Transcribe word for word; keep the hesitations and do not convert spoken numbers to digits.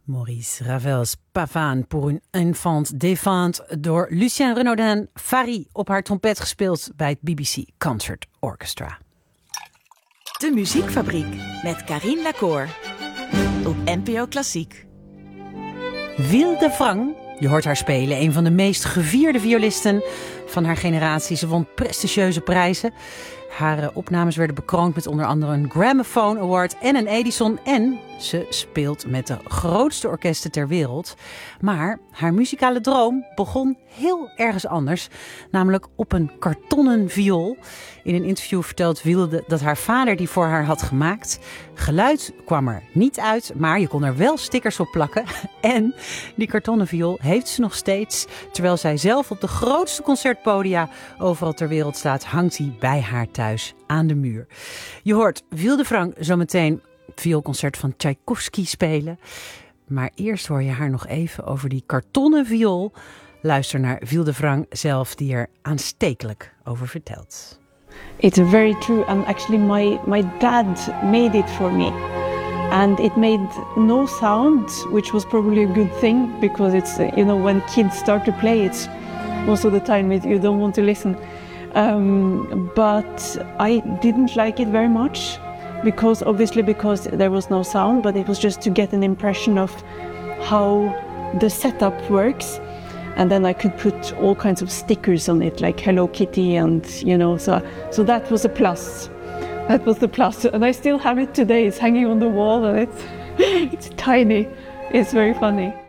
Maurice Ravel's Pavane pour une enfant défunte door Lucien Renaudin Fari op haar trompet gespeeld bij het B B C Concert Orchestra. De Muziekfabriek met Carine Lacour op N P O Klassiek. Wilde Frank, je hoort haar spelen, een van de meest gevierde violisten van haar generatie. Ze won prestigieuze prijzen. Haar uh, opnames werden bekroond met onder andere een Gramophone Award en een Edison. En ze speelt met de grootste orkesten ter wereld. Maar haar muzikale droom begon heel ergens anders. Namelijk op een kartonnen viool. In een interview vertelt Wilde dat haar vader die voor haar had gemaakt. Geluid kwam er niet uit, maar je kon er wel stickers op plakken. En die kartonnen viool heeft ze nog steeds. Terwijl zij zelf op de grootste concertpodia overal ter wereld staat, hangt hij bij haar thuis aan de muur. Je hoort Wilde Frank zometeen het vioolconcert van Tchaikovsky spelen. Maar eerst hoor je haar nog even over die kartonnen viool. Luister naar Wilde Frank zelf, die er aanstekelijk over vertelt. It's very true, and actually my, my dad made it for me. And it made no sound, which was probably a good thing, because it's, you know, when kids start to play, it's most of the time it, you don't want to listen. Um, but I didn't like it very much, because obviously because there was no sound, but it was just to get an impression of how the setup works. And then I could put all kinds of stickers on it, like Hello Kitty, and you know, so so that was a plus. That was the plus, and I still have it today. It's hanging on the wall, and it's it's tiny. It's very funny.